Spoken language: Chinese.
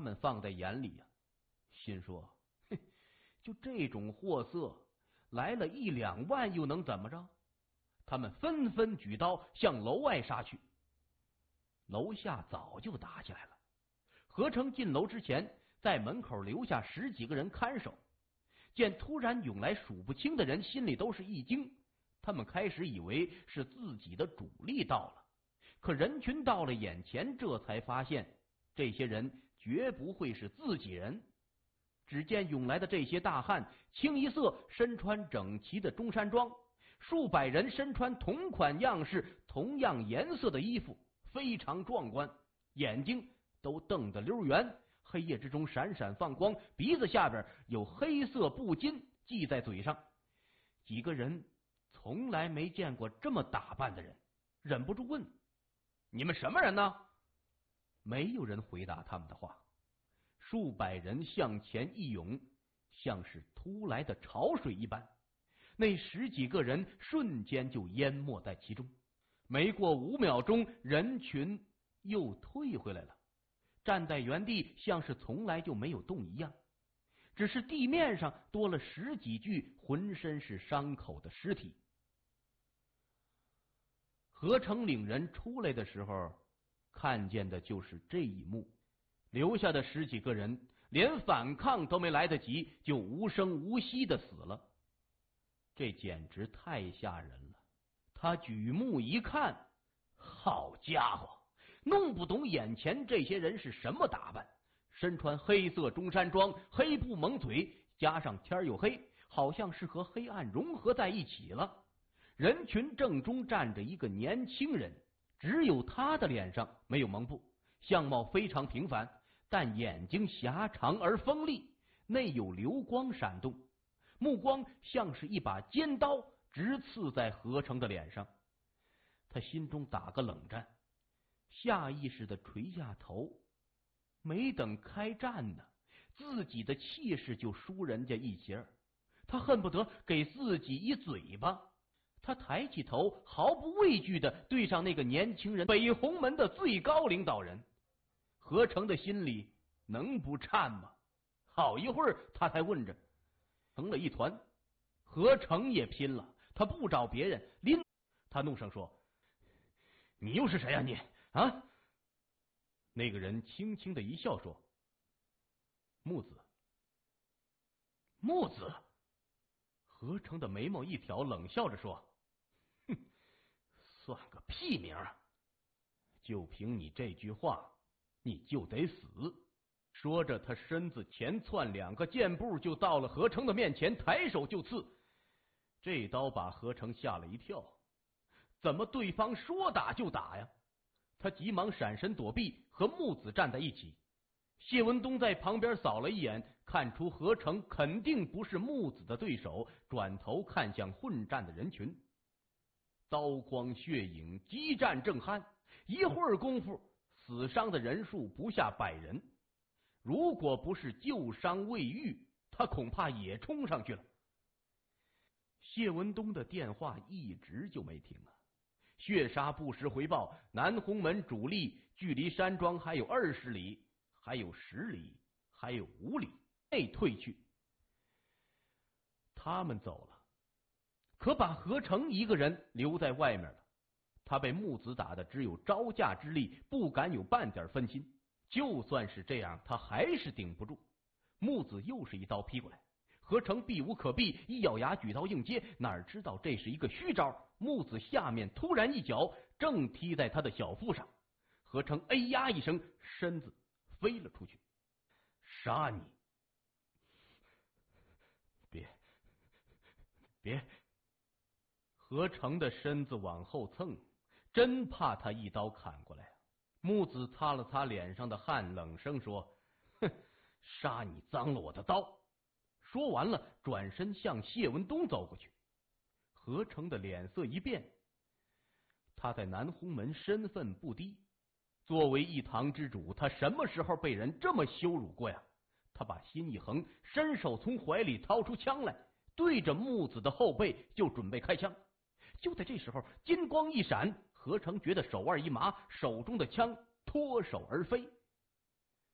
们放在眼里呀，心说：嘿，就这种货色，来了1、2万又能怎么着？他们纷纷举刀向楼外杀去。楼下早就打起来了。何成进楼之前，在门口留下10几个人看守。见突然涌来数不清的人，心里都是一惊。他们开始以为是自己的主力到了，可人群到了眼前，这才发现这些人绝不会是自己人。只见涌来的这些大汉清一色身穿整齐的中山装，数百人身穿同款样式、同样颜色的衣服，非常壮观，眼睛都瞪得溜圆，黑夜之中闪闪放光，鼻子下边有黑色布巾系在嘴上。几个人从来没见过这么打扮的人，忍不住问：你们什么人呢？没有人回答他们的话。数百人向前一涌，像是突来的潮水一般，那10几个人瞬间就淹没在其中。没过5秒钟，人群又退回来了，站在原地像是从来就没有动一样，只是地面上多了10几具浑身是伤口的尸体。何成领人出来的时候，看见的就是这一幕。留下的10几个人连反抗都没来得及，就无声无息的死了。这简直太吓人了。他举目一看，好家伙，弄不懂眼前这些人是什么打扮，身穿黑色中山装，黑布蒙嘴，加上天又黑，好像是和黑暗融合在一起了。人群正中站着一个年轻人，只有他的脸上没有蒙布，相貌非常平凡，但眼睛狭长而锋利，内有流光闪动，目光像是一把尖刀直刺在何成的脸上。他心中打个冷战，下意识的垂下头。没等开战呢，自己的气势就输人家一截，他恨不得给自己一嘴巴。他抬起头，毫不畏惧的对上那个年轻人，北红门的最高领导人。何成的心里能不颤吗？好一会儿他才问着，成了一团。何成也拼了，他不找别人，他怒声说：你又是谁啊你啊？那个人轻轻的一笑说：木子。木子。何成的眉毛一挑，冷笑着说：哼，算个屁名啊！就凭你这句话，你就得死。说着，他身子前窜2个箭步，就到了何成的面前，抬手就刺。这刀把何成吓了一跳，怎么对方说打就打呀？他急忙闪身躲避，和木子站在一起。谢文东在旁边扫了一眼，看出何成肯定不是木子的对手，转头看向混战的人群。刀光血影，激战正酣，一会儿功夫，死伤的人数不下100人。如果不是旧伤未愈，他恐怕也冲上去了。谢文东的电话一直就没停啊。血杀不时回报，南红门主力距离山庄还有20里，还有10里，还有5里，内退去。他们走了，可把何成一个人留在外面了。他被木子打的只有招架之力，不敢有半点分心。就算是这样，他还是顶不住。木子又是一刀劈过来，何成避无可避，一咬牙举刀应接，哪知道这是一个虚招。木子下面突然一脚，正踢在他的小腹上。何成哎呀一声，身子飞了出去。杀你！别！何成的身子往后蹭，真怕他一刀砍过来。木子擦了擦脸上的汗，冷声说：哼，杀你脏了我的刀。说完了，转身向谢文东走过去。何成的脸色一变，他在南红门身份不低，作为一堂之主，他什么时候被人这么羞辱过呀？他把心一横，伸手从怀里掏出枪来，对着木子的后背就准备开枪。就在这时候，金光一闪，何成觉得手腕一麻，手中的枪脱手而飞。